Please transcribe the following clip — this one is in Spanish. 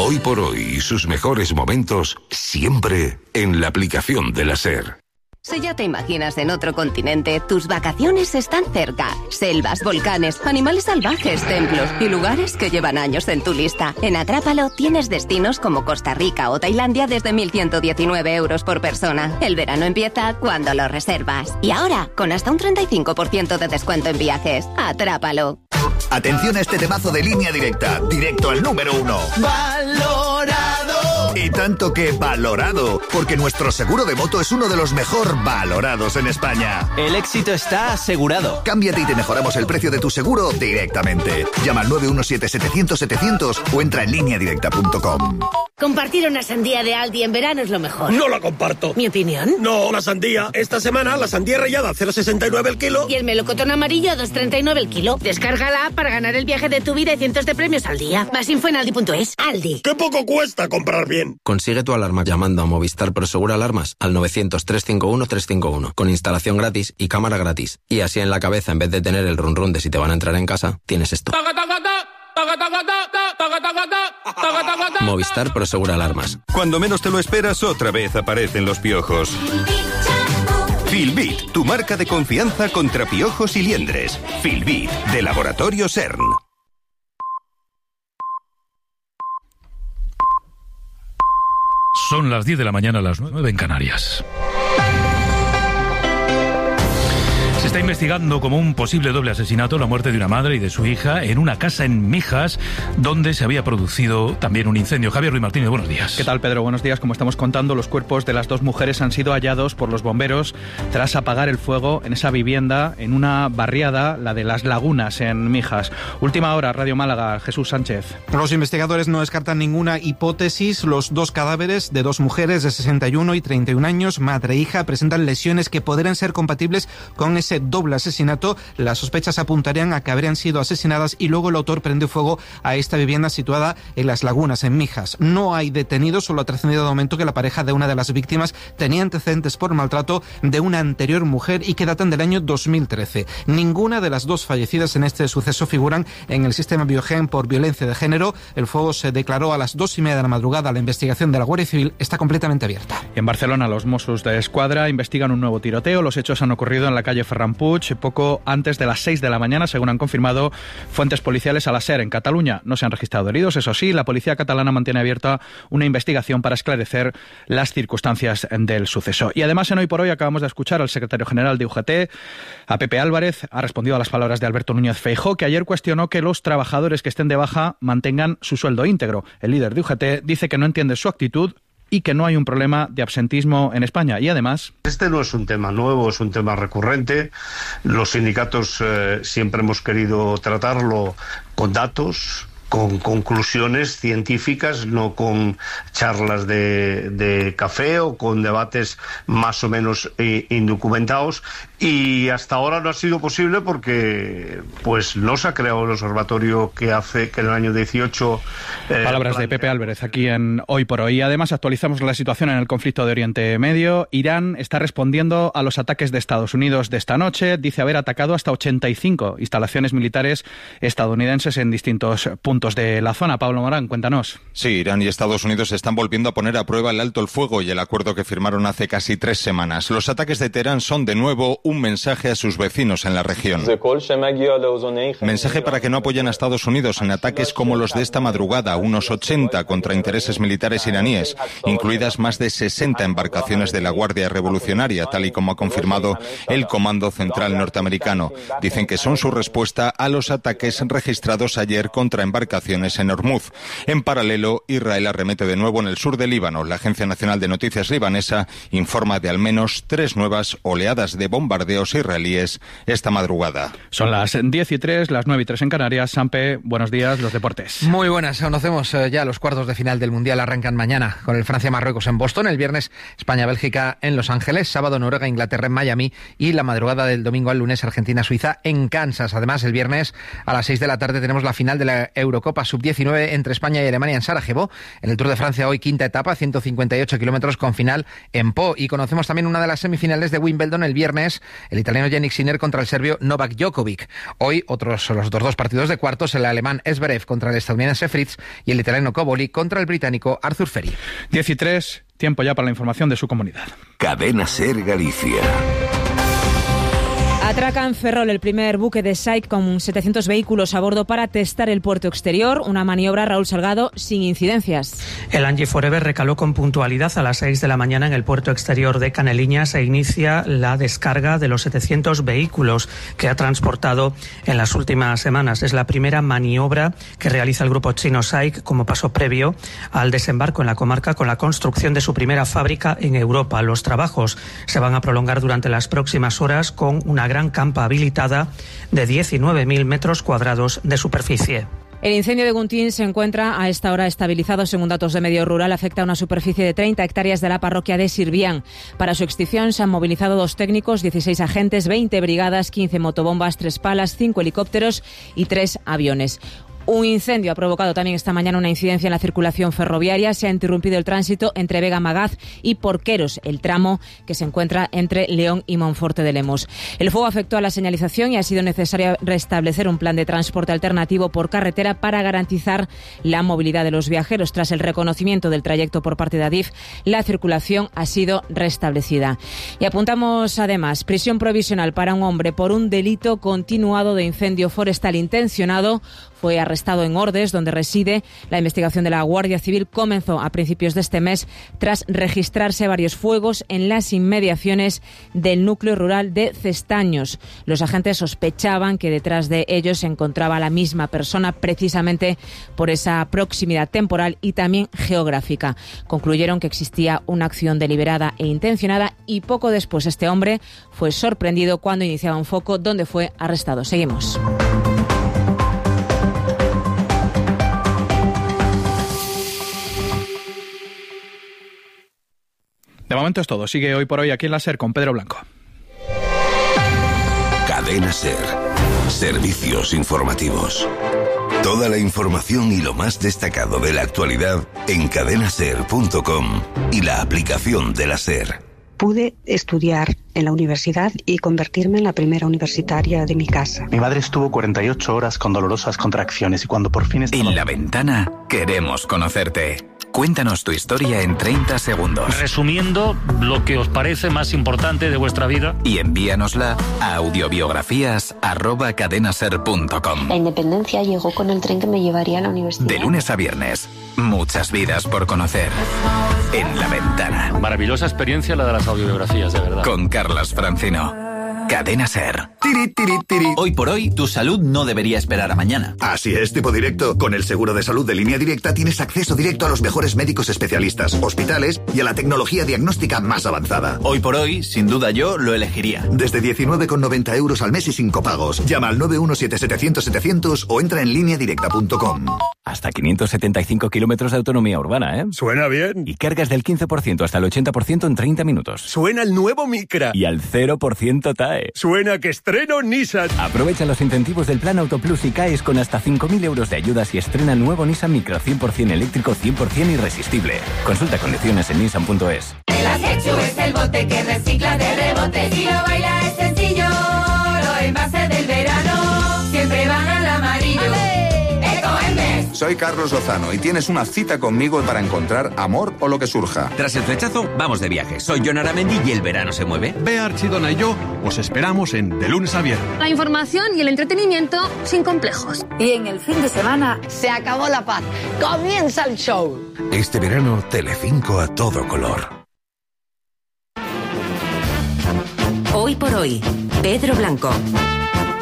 Hoy por hoy y sus mejores momentos siempre en la aplicación de la SER. Si ya te imaginas en otro continente, tus vacaciones están cerca. Selvas, volcanes, animales salvajes, templos y lugares que llevan años en tu lista. En Atrápalo tienes destinos como Costa Rica o Tailandia desde 1.119 euros por persona. El verano empieza cuando lo reservas. Y ahora, con hasta un 35% de descuento en viajes. Atrápalo. Atención a este temazo de Línea Directa, directo al número 1. ¡Valorado! Y tanto que valorado, porque nuestro seguro de moto es uno de los mejor valorados en España. El éxito está asegurado. Cámbiate y te mejoramos el precio de tu seguro directamente. Llama al 917-700-700 o entra en lineadirecta.com. Compartir una sandía de Aldi en verano es lo mejor. No la comparto. ¿Mi opinión? No, la sandía. Esta semana la sandía rallada a 0,69 el kilo. Y el melocotón amarillo a 2,39 el kilo. Descárgala para ganar el viaje de tu vida y cientos de premios al día. Más info en aldi.es. Aldi. ¡Qué poco cuesta comprar bien! Consigue tu alarma llamando a Movistar Prosegur Alarmas al 900-351-351 con instalación gratis y cámara gratis. Y así en la cabeza, en vez de tener el run run de si te van a entrar en casa, tienes esto. Movistar Prosegur Alarmas. Cuando menos te lo esperas, otra vez aparecen los piojos. Filbit, tu marca de confianza contra piojos y liendres. Filbit, de Laboratorio CERN. Son las 10 de la mañana, las 9 en Canarias. Se está investigando como un posible doble asesinato la muerte de una madre y de su hija en una casa en Mijas, donde se había producido también un incendio. Javier Ruiz Martínez, buenos días. ¿Qué tal, Pedro? Buenos días. Como estamos contando, los cuerpos de las dos mujeres han sido hallados por los bomberos tras apagar el fuego en esa vivienda, en una barriada, la de Las Lagunas, en Mijas. Última hora, Radio Málaga, Jesús Sánchez. Los investigadores no descartan ninguna hipótesis. Los dos cadáveres de dos mujeres de 61 y 31 años, madre e hija, presentan lesiones que podrían ser compatibles con ese doble asesinato. Las sospechas apuntarían a que habrían sido asesinadas y luego el autor prendió fuego a esta vivienda situada en Las Lagunas, en Mijas. No hay detenidos, solo ha trascendido de momento que la pareja de una de las víctimas tenía antecedentes por maltrato de una anterior mujer y que datan del año 2013. Ninguna de las dos fallecidas en este suceso figuran en el sistema Biogen por violencia de género. El fuego se declaró a las 2:30 de la madrugada. La investigación de la Guardia Civil está completamente abierta. En Barcelona, los Mossos de Escuadra investigan un nuevo tiroteo. Los hechos han ocurrido en la calle Ferran Puig, poco antes de las 6 de la mañana, según han confirmado fuentes policiales a la SER. En Cataluña no se han registrado heridos, eso sí, la policía catalana mantiene abierta una investigación para esclarecer las circunstancias del suceso. Y además, en Hoy por Hoy acabamos de escuchar al secretario general de UGT, a Pepe Álvarez, ha respondido a las palabras de Alberto Núñez Feijóo, que ayer cuestionó que los trabajadores que estén de baja mantengan su sueldo íntegro. El líder de UGT dice que no entiende su actitud y que no hay un problema de absentismo en España. Y además... Este no es un tema nuevo, es un tema recurrente. Los sindicatos siempre hemos querido tratarlo con datos, con conclusiones científicas, no con charlas de café o con debates más o menos indocumentados. Y hasta ahora no ha sido posible porque pues no se ha creado el observatorio que hace que en el año 18... Palabras de Pepe Álvarez aquí en Hoy por Hoy. Además, actualizamos la situación en el conflicto de Oriente Medio. Irán está respondiendo a los ataques de Estados Unidos de esta noche. Dice haber atacado hasta 85 instalaciones militares estadounidenses en distintos puntos de la zona. Pablo Morán, cuéntanos. Sí, Irán y Estados Unidos están volviendo a poner a prueba el alto el fuego y el acuerdo que firmaron hace casi 3 semanas. Los ataques de Teherán son de nuevo un mensaje a sus vecinos en la región. Mensaje para que no apoyen a Estados Unidos en ataques como los de esta madrugada, unos 80 contra intereses militares iraníes, incluidas más de 60 embarcaciones de la Guardia Revolucionaria, tal y como ha confirmado el Comando Central norteamericano. Dicen que son su respuesta a los ataques registrados ayer contra embarcaciones en Hormuz. En paralelo, Israel arremete de nuevo en el sur del Líbano. La Agencia Nacional de Noticias libanesa informa de al menos 3 nuevas oleadas de bombardeos israelíes esta madrugada. Son las 10:03, las 9:03 en Canarias. Sampe, buenos días, los deportes. Muy buenas, conocemos ya los cuartos de final del Mundial. Arrancan mañana con el Francia-Marruecos en Boston, el viernes España-Bélgica en Los Ángeles, sábado Noruega-Inglaterra en Miami y la madrugada del domingo al lunes Argentina-Suiza en Kansas. Además, el viernes a las 6 de la tarde tenemos la final de la Eurocopa Sub-19 entre España y Alemania en Sarajevo. En el Tour de Francia hoy quinta etapa, 158 kilómetros con final en Po. Y conocemos también una de las semifinales de Wimbledon el viernes el italiano Jannik Sinner contra el serbio Novak Djokovic. Hoy los otros dos partidos de cuartos, el alemán Zverev contra el estadounidense Fritz y el italiano Coboli contra el británico Arthur Ferry. 13, tiempo ya para la información de su comunidad. Cadena SER Galicia. Atraca en Ferrol el primer buque de SAIC con 700 vehículos a bordo para testar el puerto exterior. Una maniobra, Raúl Salgado, sin incidencias. El Angie Forever recaló con puntualidad a las 6 de la mañana en el puerto exterior de Caneliña. Se inicia la descarga de los 700 vehículos que ha transportado en las últimas semanas. Es la primera maniobra que realiza el grupo chino SAIC como paso previo al desembarco en la comarca con la construcción de su primera fábrica en Europa. Los trabajos se van a prolongar durante las próximas horas con una gran campa habilitada de 19.000 metros cuadrados de superficie. El incendio de Guntín se encuentra a esta hora estabilizado. Según datos de Medio Rural, afecta a una superficie de 30 hectáreas de la parroquia de Sirvián. Para su extinción se han movilizado 2 técnicos, 16 agentes, 20 brigadas, 15 motobombas, 3 palas, 5 helicópteros y 3 aviones. Un incendio ha provocado también esta mañana una incidencia en la circulación ferroviaria. Se ha interrumpido el tránsito entre Vega-Magaz y Porqueros, el tramo que se encuentra entre León y Monforte de Lemos. El fuego afectó a la señalización y ha sido necesario restablecer un plan de transporte alternativo por carretera para garantizar la movilidad de los viajeros. Tras el reconocimiento del trayecto por parte de Adif, la circulación ha sido restablecida. Y apuntamos además prisión provisional para un hombre por un delito continuado de incendio forestal intencionado. Fue arrestado en Ordes, donde reside. La investigación de la Guardia Civil comenzó a principios de este mes tras registrarse varios fuegos en las inmediaciones del núcleo rural de Cestaños. Los agentes sospechaban que detrás de ellos se encontraba la misma persona, precisamente por esa proximidad temporal y también geográfica. Concluyeron que existía una acción deliberada e intencionada y poco después este hombre fue sorprendido cuando iniciaba un foco donde fue arrestado. Seguimos. De momento es todo. Sigue Hoy por Hoy aquí en la SER con Pedro Blanco. Cadena SER. Servicios informativos. Toda la información y lo más destacado de la actualidad en cadenaser.com y la aplicación de la SER. Pude estudiar en la universidad y convertirme en la primera universitaria de mi casa. Mi madre estuvo 48 horas con dolorosas contracciones y cuando por fin estaba... En La Ventana queremos conocerte. Cuéntanos tu historia en 30 segundos. Resumiendo lo que os parece más importante de vuestra vida. Y envíanosla a audiobiografías@cadenaser.com. La independencia llegó con el tren que me llevaría a la universidad. De lunes a viernes, muchas vidas por conocer. En La Ventana. Maravillosa experiencia la de las audiobiografías, de verdad. Con Carlas Francino. Cadena SER. Tiri, tiri, tiri. Hoy por hoy, tu salud no debería esperar a mañana. Así es, tipo directo. Con el seguro de salud de Línea Directa tienes acceso directo a los mejores médicos especialistas, hospitales y a la tecnología diagnóstica más avanzada. Hoy por hoy, sin duda yo lo elegiría. Desde 19,90 euros al mes y sin copagos. Llama al 917-700-700 o entra en lineadirecta.com. Hasta 575 kilómetros de autonomía urbana, ¿eh? Suena bien. Y cargas del 15% hasta el 80% en 30 minutos. Suena el nuevo Micra. Y al 0% TAE. Suena que estreno Nissan. Aprovecha los incentivos del Plan Auto Plus y caes con hasta 5.000 euros de ayudas y estrena el nuevo Nissan Micra 100% eléctrico, 100% irresistible. Consulta condiciones en nissan.es. El Acechu es el bote que recicla de rebote. Si lo baila es sencillo, lo envase del verano siempre van al amarillo. Soy Carlos Lozano y tienes una cita conmigo para encontrar amor o lo que surja. Tras el flechazo, vamos de viaje. Soy Jon Aramendi y el verano se mueve. Bea Archidona y yo os esperamos en De Lunes a Viernes. La información y el entretenimiento sin complejos. Y en el fin de semana se acabó la paz. Comienza el show. Este verano, Telecinco a todo color. Hoy por Hoy, Pedro Blanco.